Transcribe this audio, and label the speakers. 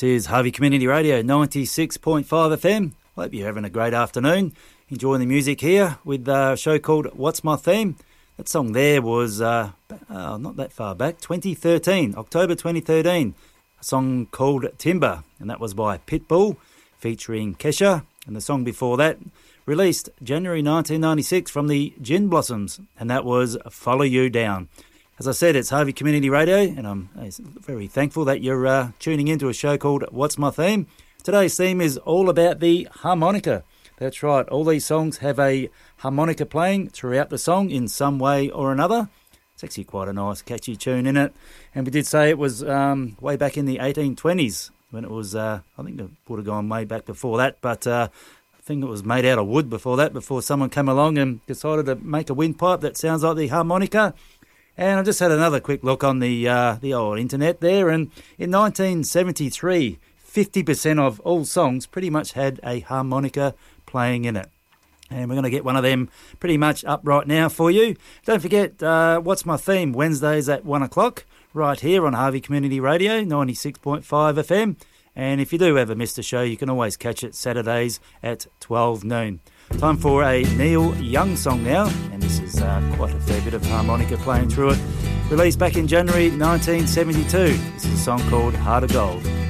Speaker 1: Tis Harvey Community Radio, 96.5 FM. Hope you're having a great afternoon. Enjoying the music here with a show called What's My Theme? That song there was not that far back, 2013, October 2013. A song called Timber, and that was by Pitbull featuring Kesha. And the song before that, released January 1996 from the Gin Blossoms, and that was Follow You Down. As I said, it's Harvey Community Radio, and I'm very thankful that you're tuning into a show called What's My Theme? Today's theme is all about the harmonica. That's right, all these songs have a harmonica playing throughout the song in some way or another. It's actually quite a nice, catchy tune in it. And we did say it was way back in the 1820s when it was, I think it would have gone way back before that, but I think it was made out of wood before that, before someone came along and decided to make a windpipe that sounds like the harmonica. And I just had another quick look on the old internet there, and in 1973, 50% of all songs pretty much had a harmonica playing in it. And we're going to get one of them pretty much up right now for you. Don't forget, What's My Theme? Wednesdays at 1 o'clock, right here on Harvey Community Radio, 96.5 FM. And if you do ever miss the show, you can always catch it Saturdays at 12 noon. Time for a Neil Young song now, and this is quite a fair bit of harmonica playing through it. Released back in January 1972. This is a song called Heart of Gold.